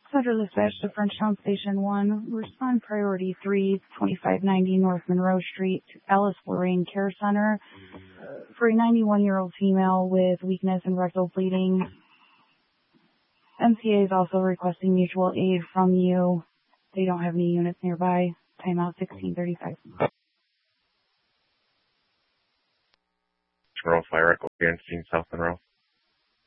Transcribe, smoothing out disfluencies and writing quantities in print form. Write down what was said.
Central Dispatch to Frenchtown Station 1. Respond priority 3, 2590 North Monroe Street, Alice Lorraine Care Center for a 91-year-old female with weakness and rectal bleeding. MCA is also requesting mutual aid from you. They don't have any units nearby. Timeout 1635. Monroe Fire Echo again, South Monroe.